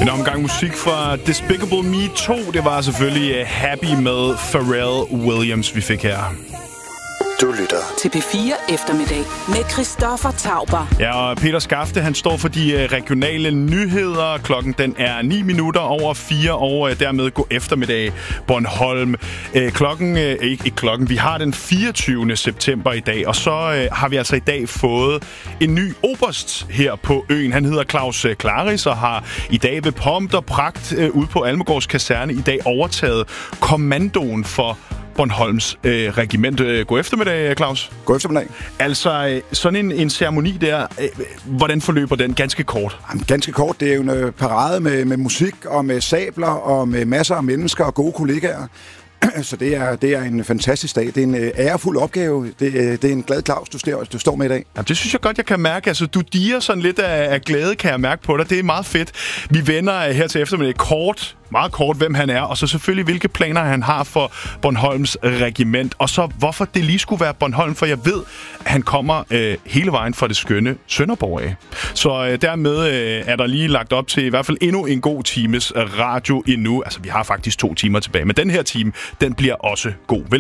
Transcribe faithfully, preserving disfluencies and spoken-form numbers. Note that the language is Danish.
En omgang musik fra Despicable Me to. Det var selvfølgelig Happy med Pharrell Williams, vi fik her. Du lytter til P fire Eftermiddag med Christoffer Tauber. Ja, og Peter Skafte, han står for de regionale nyheder. Klokken den er ni minutter over fire, og dermed god eftermiddag Bornholm. Klokken, ikke, ikke klokken, vi har den fireogtyvende september i dag, og så øh, har vi altså i dag fået en ny oberst her på øen. Han hedder Claus Claris og har i dag ved pomp og pragt øh, ude på Almegårds kaserne i dag overtaget kommandoen for Bornholms øh, regiment. God eftermiddag, Claus. God eftermiddag. Altså, øh, sådan en, en ceremoni der, øh, hvordan forløber den? Ganske kort. Jamen, ganske kort. Det er jo en øh, parade med, med musik og med sabler og med masser af mennesker og gode kollegaer. Så det er, det er en fantastisk dag. Det er en øh, ærefuld opgave. Det, øh, det er en glad Claus, du, står, du står med i dag. Jamen, det synes jeg godt, jeg kan mærke. Altså, du diger sådan lidt af, af glæde, kan jeg mærke på dig. Det er meget fedt. Vi vender her til eftermiddag kort, meget kort, hvem han er, og så selvfølgelig, hvilke planer han har for Bornholms regiment, og så hvorfor det lige skulle være Bornholm, for jeg ved, at han kommer øh, hele vejen fra det skønne Sønderborg af. Så øh, dermed øh, er der lige lagt op til i hvert fald endnu en god times radio endnu. Altså, vi har faktisk to timer tilbage, men den her time, den bliver også god. Velkommen.